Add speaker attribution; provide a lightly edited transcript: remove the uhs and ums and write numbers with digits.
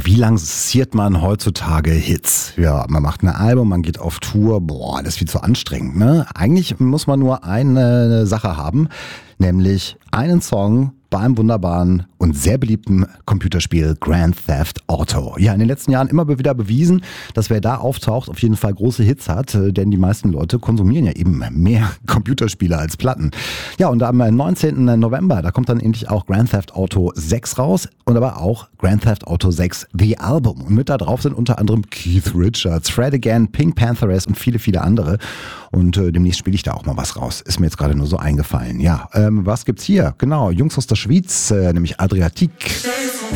Speaker 1: Wie lanciert man heutzutage Hits? Ja, man macht ein Album, man geht auf Tour. Boah, das ist viel zu anstrengend, ne? Eigentlich muss man nur eine Sache haben, nämlich einen Song bei einem wunderbaren und sehr beliebten Computerspiel Grand Theft Auto. Ja, in den letzten Jahren immer wieder bewiesen, dass wer da auftaucht, auf jeden Fall große Hits hat, denn die meisten Leute konsumieren ja eben mehr Computerspiele als Platten. Ja, und am 19. November, da kommt dann endlich auch Grand Theft Auto 6 raus und aber auch Grand Theft Auto 6 The Album. Und mit da drauf sind unter anderem Keith Richards, Fred Again, Pink Pantheress und viele, viele andere. Und demnächst spiele ich da auch mal was raus. Ist mir jetzt gerade nur so eingefallen. Ja, was gibt's hier? Genau, Jungs aus der Schweiz, nämlich Adriatique.